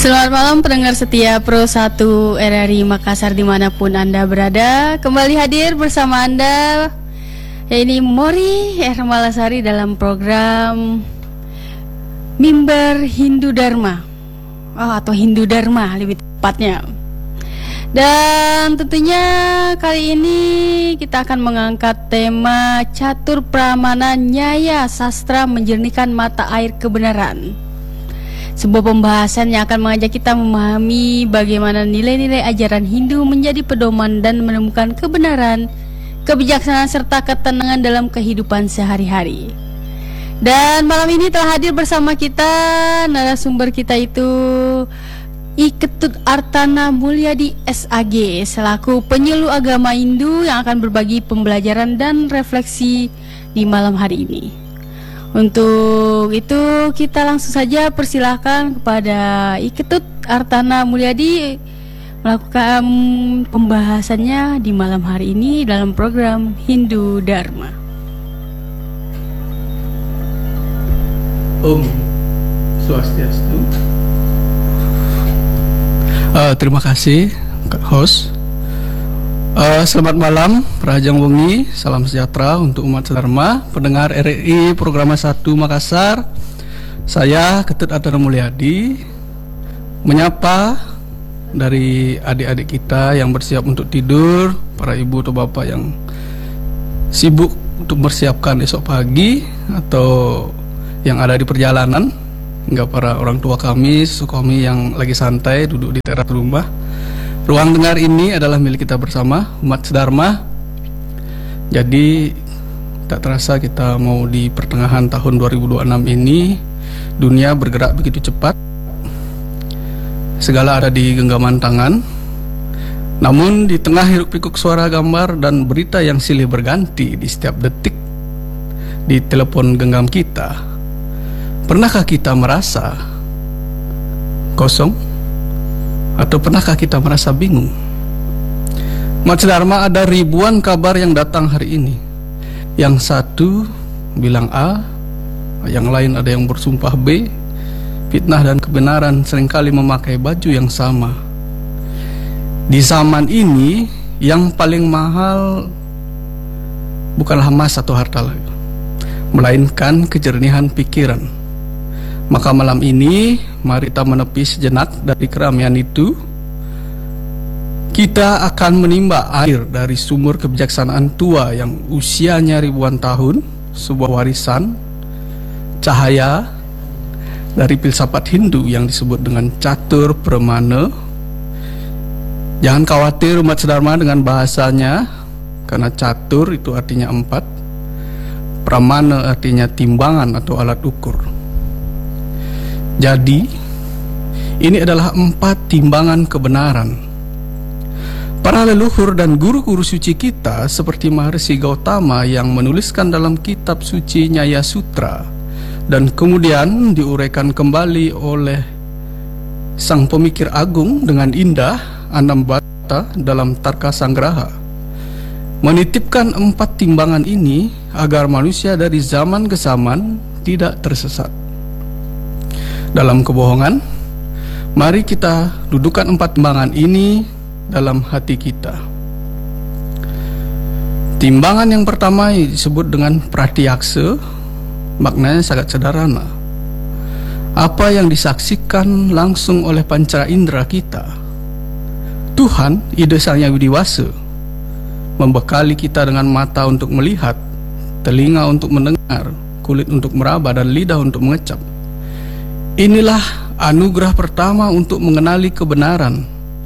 Selamat malam pendengar setia Pro 1 RRI Makassar dimanapun Anda berada. Kembali hadir bersama Anda, ini Mori Ermalasari dalam program Mimbar Hindu Dharma, atau Hindu Dharma lebih tepatnya. Dan tentunya kali ini kita akan mengangkat tema Catur Pramana Nyaya Sastra Menjernihkan Mata Air Kebenaran. Sebuah pembahasan yang akan mengajak kita memahami bagaimana nilai-nilai ajaran Hindu menjadi pedoman dan menemukan kebenaran, kebijaksanaan serta ketenangan dalam kehidupan sehari-hari. Dan malam ini telah hadir bersama kita narasumber kita itu I Ketut Artana Mulyadi SAG selaku penyuluh agama Hindu yang akan berbagi pembelajaran dan refleksi di malam hari ini. Untuk itu kita langsung saja persilahkan kepada I Ketut Artana Mulyadi melakukan pembahasannya di malam hari ini dalam program Hindu Dharma. Om Swastiastu. Terima kasih host. Selamat malam, Rajang Wengi, salam sejahtera untuk umat Dharma, pendengar RRI Program 1 Makassar. Saya Ketut Artana Mulyadi menyapa dari adik-adik kita yang bersiap untuk tidur, para ibu atau bapak yang sibuk untuk mempersiapkan esok pagi atau yang ada di perjalanan, hingga para orang tua kami, suku kami yang lagi santai duduk di teras rumah. Ruang dengar ini adalah milik kita bersama, umat Dharma. Jadi tak terasa kita mau di pertengahan tahun 2026 ini. Dunia bergerak begitu cepat, segala ada di genggaman tangan. Namun di tengah hiruk pikuk suara gambar dan berita yang silih berganti di setiap detik di telepon genggam kita, pernahkah kita merasa kosong? Atau pernahkah kita merasa bingung? Umat Dharma, ada ribuan kabar yang datang hari ini. Yang satu bilang A, yang lain ada yang bersumpah B. Fitnah dan kebenaran seringkali memakai baju yang sama. Di zaman ini yang paling mahal bukanlah emas atau harta lagi, melainkan kejernihan pikiran. Maka malam ini mari kita menepi sejenak dari keramaian itu. Kita akan menimba air dari sumur kebijaksanaan tua yang usianya ribuan tahun, sebuah warisan cahaya dari filsafat Hindu yang disebut dengan Catur Pramana. Jangan khawatir umat Dharma dengan bahasanya, karena catur itu artinya 4, pramana artinya timbangan atau alat ukur. Jadi, ini adalah 4 timbangan kebenaran. Para leluhur dan guru-guru suci kita seperti Maharishi Gautama yang menuliskan dalam kitab suci Nyaya Sutra dan kemudian diuraikan kembali oleh sang pemikir agung dengan indah Anambata dalam Tarka Sanggraha, menitipkan 4 timbangan ini agar manusia dari zaman ke zaman tidak tersesat dalam kebohongan. Mari kita dudukkan 4 timbangan ini dalam hati kita. Timbangan yang pertama disebut dengan pratyaksa, maknanya sangat sederhana. Apa yang disaksikan langsung oleh pancara indera kita. Tuhan, Ida Sang Yang Widiwasa, membekali kita dengan mata untuk melihat, telinga untuk mendengar, kulit untuk meraba, dan lidah untuk mengecap. Inilah anugerah pertama untuk mengenali kebenaran.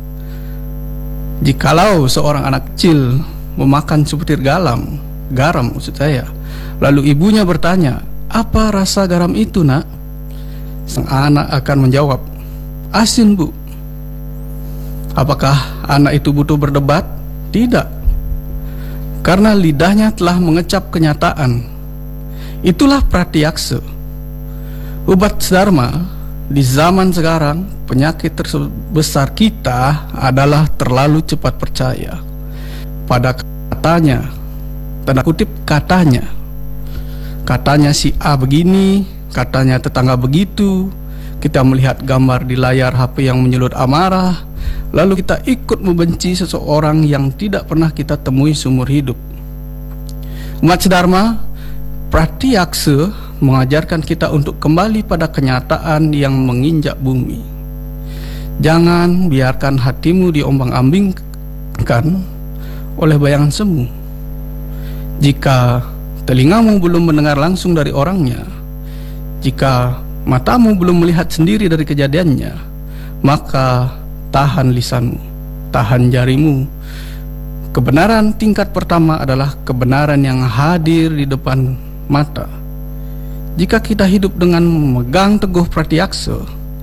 Jikalau seorang anak kecil memakan sebutir garam maksud saya, lalu ibunya bertanya, "Apa rasa garam itu, nak?" Sang anak akan menjawab, "Asin, Bu." Apakah anak itu butuh berdebat? Tidak, karena lidahnya telah mengecap kenyataan. Itulah pratyaksa. Umat Dharma, di zaman sekarang penyakit terbesar kita adalah terlalu cepat percaya pada katanya, tanda kutip katanya. Katanya si A begini, katanya tetangga begitu, kita melihat gambar di layar HP yang menyulut amarah, lalu kita ikut membenci seseorang yang tidak pernah kita temui seumur hidup. Umat sedharma, pratyaksa mengajarkan kita untuk kembali pada kenyataan yang menginjak bumi. Jangan biarkan hatimu diombang-ambingkan oleh bayangan semu. Jika telingamu belum mendengar langsung dari orangnya, jika matamu belum melihat sendiri dari kejadiannya, maka tahan lisanmu, tahan jarimu. Kebenaran tingkat pertama adalah kebenaran yang hadir di depan mata. Jika kita hidup dengan memegang teguh pratyaksa,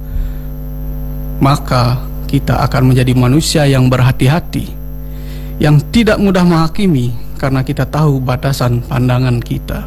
maka kita akan menjadi manusia yang berhati-hati, yang tidak mudah menghakimi karena kita tahu batasan pandangan kita.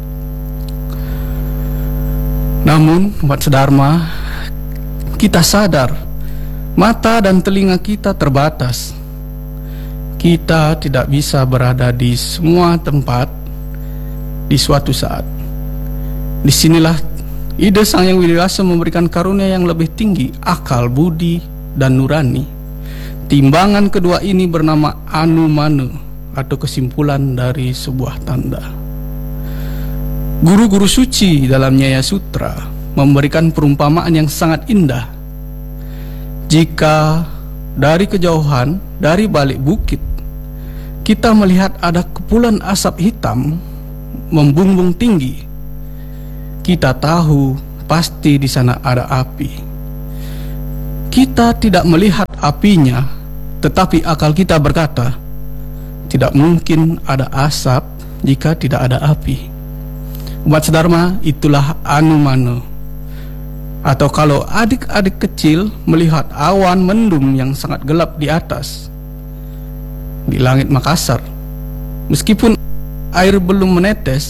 Namun, umat sedharma, kita sadar mata dan telinga kita terbatas. Kita tidak bisa berada di semua tempat di suatu saat. Disinilah ide Sang Hyang Widi Wasa memberikan karunia yang lebih tinggi, akal, budi, dan nurani. Timbangan kedua ini bernama anumana, atau kesimpulan dari sebuah tanda. Guru-guru suci dalam Nyaya Sutra memberikan perumpamaan yang sangat indah. Jika dari kejauhan, dari balik bukit, kita melihat ada kepulan asap hitam membumbung tinggi, kita tahu pasti di sana ada api. Kita tidak melihat apinya, tetapi akal kita berkata, tidak mungkin ada asap jika tidak ada api. Umat sedharma, itulah anumana. Atau kalau adik-adik kecil melihat awan mendung yang sangat gelap di atas, di langit Makassar, meskipun air belum menetes,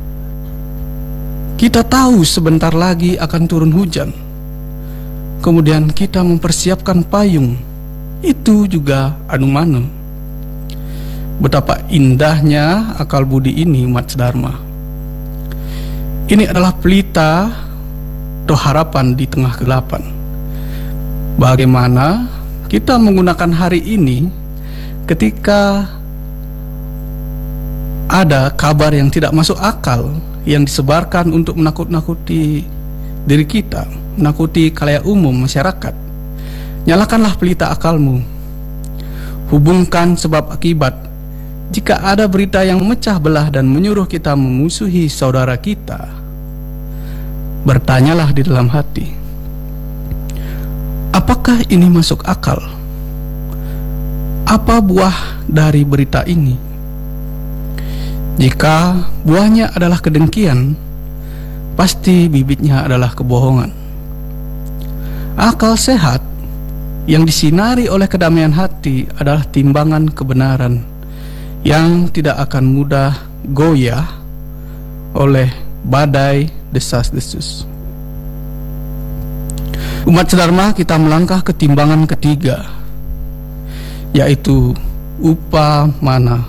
kita tahu sebentar lagi akan turun hujan. Kemudian kita mempersiapkan payung. Itu juga anumana. Betapa indahnya akal budi ini, umat sedharma. Ini adalah pelita atau harapan di tengah kegelapan. Bagaimana kita menggunakan hari ini ketika ada kabar yang tidak masuk akal yang disebarkan untuk menakut-nakuti diri kita, menakuti khalayak umum, masyarakat. Nyalakanlah pelita akalmu. Hubungkan sebab akibat. Jika ada berita yang memecah belah dan menyuruh kita memusuhi saudara kita, bertanyalah di dalam hati, apakah ini masuk akal? Apa buah dari berita ini? Jika buahnya adalah kedengkian, pasti bibitnya adalah kebohongan. Akal sehat yang disinari oleh kedamaian hati adalah timbangan kebenaran yang tidak akan mudah goyah oleh badai desas-desus. Umat sedharma, kita melangkah ke timbangan ketiga, yaitu upamana.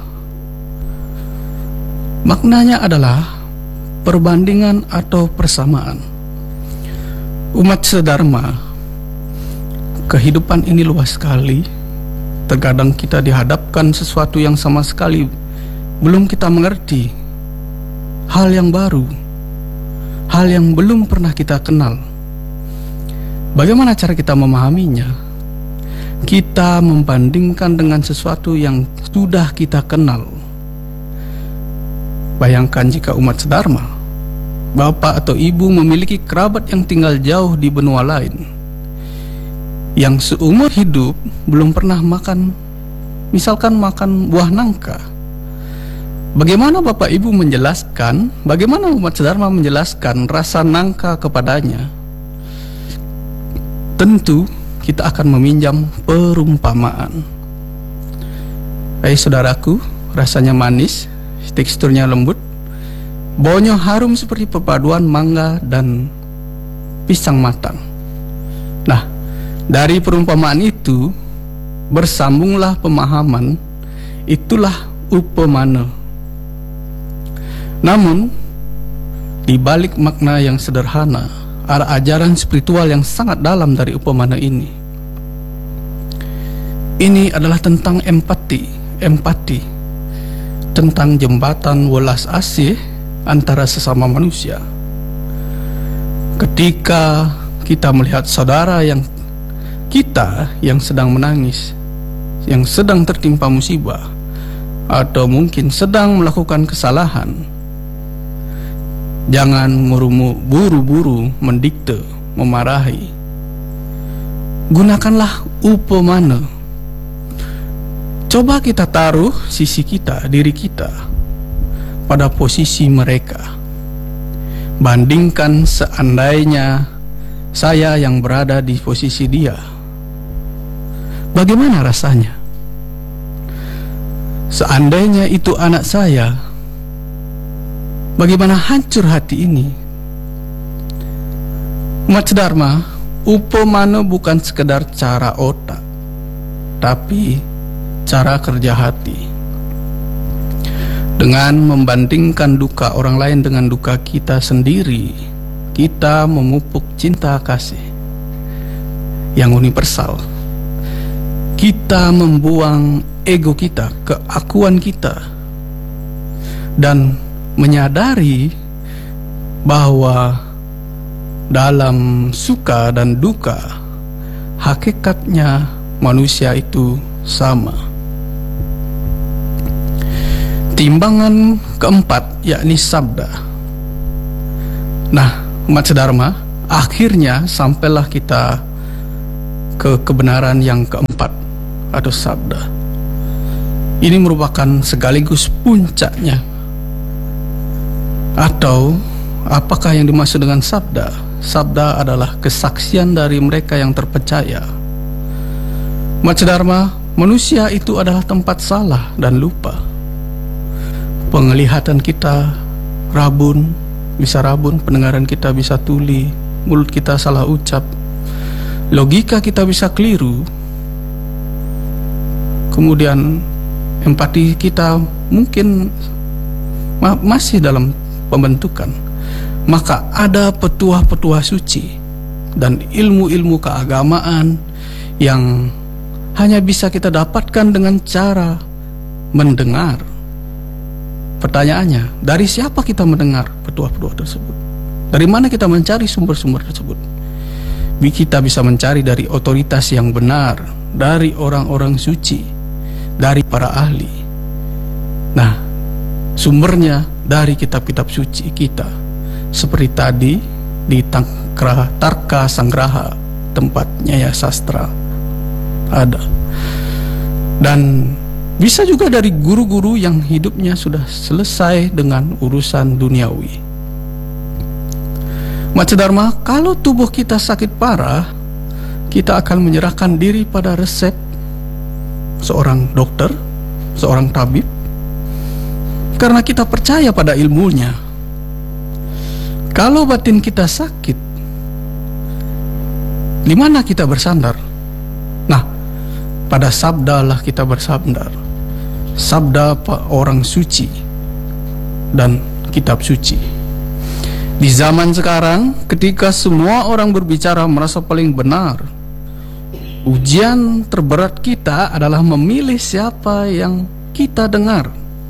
Maknanya adalah perbandingan atau persamaan. Umat sedharma, kehidupan ini luas sekali. Terkadang kita dihadapkan sesuatu yang sama sekali belum kita mengerti, hal yang baru, hal yang belum pernah kita kenal. Bagaimana cara kita memahaminya? Kita membandingkan dengan sesuatu yang sudah kita kenal. Bayangkan jika umat sedharma, bapak atau ibu memiliki kerabat yang tinggal jauh di benua lain, yang seumur hidup belum pernah makan, misalkan makan buah nangka. Bagaimana bapak ibu menjelaskan, bagaimana umat sedharma menjelaskan rasa nangka kepadanya? Tentu kita akan meminjam perumpamaan. Saudaraku, rasanya manis, teksturnya lembut, baunya harum seperti perpaduan mangga dan pisang matang. Nah, dari perumpamaan itu bersambunglah pemahaman, itulah upamana. Namun di balik makna yang sederhana ada ajaran spiritual yang sangat dalam dari upamana ini. Ini adalah tentang empati, tentang jembatan welas asih antara sesama manusia. Ketika kita melihat saudara kita yang sedang menangis, yang sedang tertimpa musibah, atau mungkin sedang melakukan kesalahan, jangan buru-buru mendikte, memarahi. Gunakanlah upamana. Coba kita taruh diri kita pada posisi mereka. Bandingkan seandainya saya yang berada di posisi dia. Bagaimana rasanya? Seandainya itu anak saya, bagaimana hancur hati ini. Umat Dharma, upamana bukan sekedar cara otak, tapi cara kerja hati. Dengan membandingkan duka orang lain dengan duka kita sendiri, kita memupuk cinta kasih yang universal. Kita membuang ego kita, keakuan kita, dan menyadari bahwa dalam suka dan duka hakikatnya manusia itu sama. Timbangan keempat yakni sabda. Nah, umat Dharma, akhirnya sampailah kita ke kebenaran yang keempat atau sabda. Ini merupakan sekaligus puncaknya. Atau apakah yang dimaksud dengan sabda? Sabda adalah kesaksian dari mereka yang terpercaya. Umat Dharma, manusia itu adalah tempat salah dan lupa. Penglihatan kita bisa rabun, pendengaran kita bisa tuli, mulut kita salah ucap, logika kita bisa keliru, kemudian empati kita mungkin masih dalam pembentukan. Maka ada petuah-petuah suci dan ilmu-ilmu keagamaan yang hanya bisa kita dapatkan dengan cara mendengar. Pertanyaannya, dari siapa kita mendengar petuah-petuah tersebut? Dari mana kita mencari sumber-sumber tersebut? Kita bisa mencari dari otoritas yang benar, dari orang-orang suci, dari para ahli. Nah, sumbernya dari kitab-kitab suci kita. Seperti tadi di Tarka Sanggraha, tempat Nyaya Sastra ada. Dan bisa juga dari guru-guru yang hidupnya sudah selesai dengan urusan duniawi. Umat Dharma, kalau tubuh kita sakit parah, kita akan menyerahkan diri pada resep seorang dokter, seorang tabib, karena kita percaya pada ilmunya. Kalau batin kita sakit, di mana kita bersandar? Nah, pada sabda lah kita bersandar. Sabda orang suci dan kitab suci. Di zaman sekarang, ketika semua orang berbicara merasa paling benar, ujian terberat kita adalah memilih siapa yang kita dengar.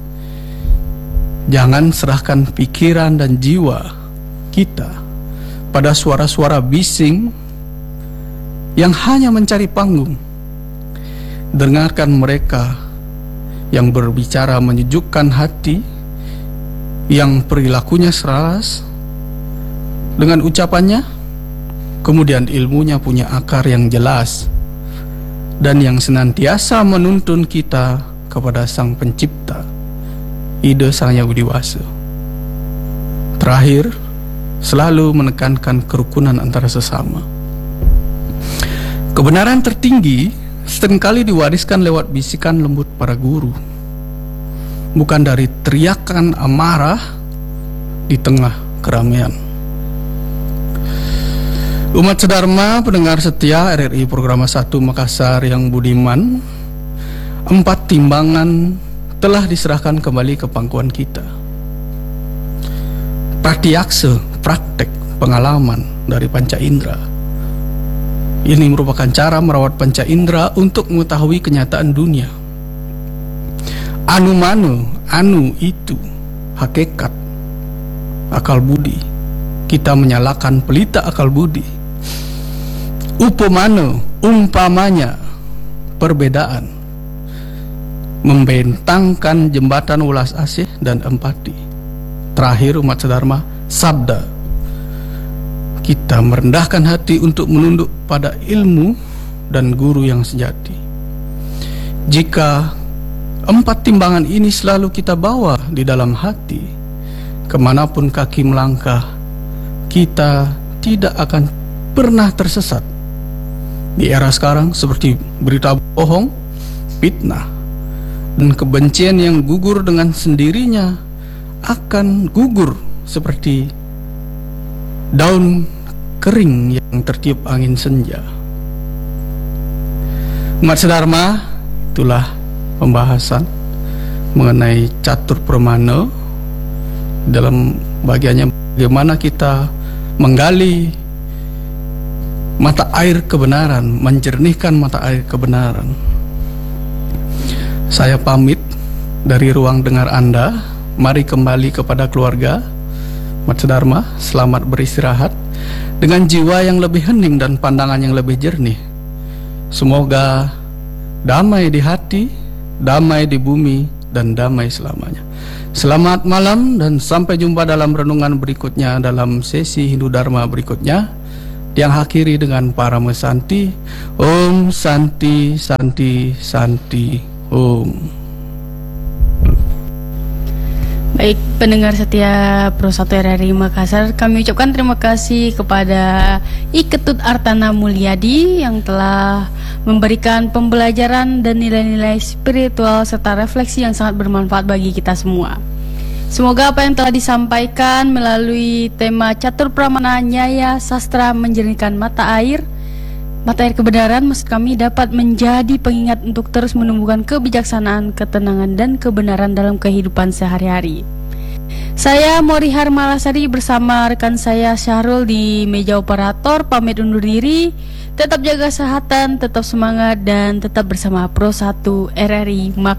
Jangan serahkan pikiran dan jiwa kita pada suara-suara bising yang hanya mencari panggung. Dengarkan mereka yang berbicara menyejukkan hati, yang perilakunya selaras dengan ucapannya, kemudian ilmunya punya akar yang jelas, dan yang senantiasa menuntun kita kepada Sang Pencipta, Ide Sang Hyang Widi Wasa. Terakhir, selalu menekankan kerukunan antara sesama. Kebenaran tertinggi seringkali diwariskan lewat bisikan lembut para guru, bukan dari teriakan amarah di tengah keramaian. Umat Dharma, pendengar setia RRI Programa 1 Makassar yang budiman, 4 timbangan telah diserahkan kembali ke pangkuan kita. Pratyaksa, praktek, pengalaman, dari panca indera. Ini merupakan cara merawat panca indera untuk mengetahui kenyataan dunia. Anu mano, anu itu hakikat akal budi. Kita menyalakan pelita akal budi. Upamano, umpamanya perbedaan, membentangkan jembatan ulas asih dan empati. Terakhir umat sedharma, sabda. Kita merendahkan hati untuk menunduk pada ilmu dan guru yang sejati. Jika 4 timbangan ini selalu kita bawa di dalam hati, kemanapun kaki melangkah, kita tidak akan pernah tersesat. Di era sekarang seperti berita bohong, fitnah, dan kebencian yang gugur dengan sendirinya akan gugur seperti daun kering yang tertiup angin senja. Umat sedharma, itulah pembahasan mengenai catur pramana dalam bagiannya bagaimana kita menggali mata air kebenaran, menjernihkan mata air kebenaran. Saya pamit dari ruang dengar Anda. Mari kembali kepada keluarga. Umat sedharma, selamat beristirahat dengan jiwa yang lebih hening dan pandangan yang lebih jernih. Semoga damai di hati, damai di bumi, dan damai selamanya. Selamat malam dan sampai jumpa dalam renungan berikutnya dalam sesi Hindu Dharma berikutnya, yang akhiri dengan Parama Santi. Om Santi Santi Santi Om. Baik, pendengar setia Pro 1 RRI Makassar, kami ucapkan terima kasih kepada I Ketut Artana Mulyadi yang telah memberikan pembelajaran dan nilai-nilai spiritual serta refleksi yang sangat bermanfaat bagi kita semua. Semoga apa yang telah disampaikan melalui tema Catur Pramana Nyaya Sastra Menjernihkan Mata Air kebenaran, maksud kami, dapat menjadi pengingat untuk terus menumbuhkan kebijaksanaan, ketenangan, dan kebenaran dalam kehidupan sehari-hari. Saya Mori Harmalasari bersama rekan saya Syahrul di meja operator pamit undur diri. Tetap jaga kesehatan, tetap semangat, dan tetap bersama Pro 1 RRI Makassar.